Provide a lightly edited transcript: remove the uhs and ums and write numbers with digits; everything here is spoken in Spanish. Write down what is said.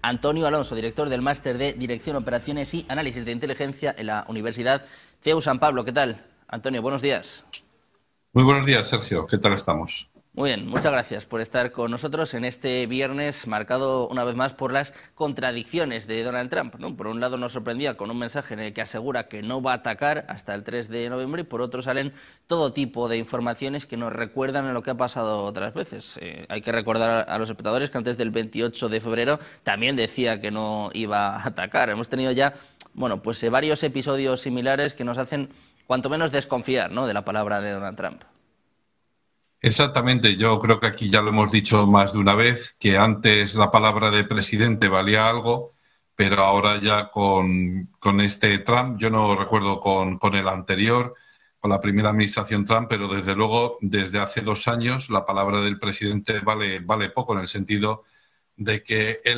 Antonio Alonso, director del Máster de Dirección, Operaciones y Análisis de Inteligencia en la Universidad CEU San Pablo. ¿Qué tal? Antonio, buenos días. Muy buenos días, Sergio. ¿Qué tal estamos? Muy bien, muchas gracias por estar con nosotros en este viernes marcado una vez más por las contradicciones de Donald Trump, ¿no? Por un lado nos sorprendía con un mensaje en el que asegura que no va a atacar hasta el 3 de noviembre y por otro salen todo tipo de informaciones que nos recuerdan a lo que ha pasado otras veces. Hay que recordar a los espectadores que antes del 28 de febrero también decía que no iba a atacar. Hemos tenido ya, bueno, pues varios episodios similares que nos hacen cuanto menos desconfiar, ¿no?, de la palabra de Donald Trump. Exactamente, yo creo que aquí ya lo hemos dicho más de una vez, que antes la palabra de presidente valía algo, pero ahora ya con este Trump, yo no recuerdo con el anterior, con la primera administración Trump, pero desde luego desde hace 2 años la palabra del presidente vale poco en el sentido de que él